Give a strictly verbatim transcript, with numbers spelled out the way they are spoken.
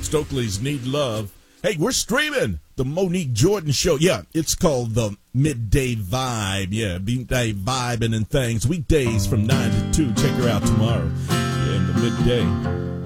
Stokely's Need Love. Hey, we're streaming the Monique Jordan Show. Yeah, it's called the Midday Vibe. Yeah, midday vibing and things. Weekdays from nine to two. Check her out tomorrow. Yeah, in the midday.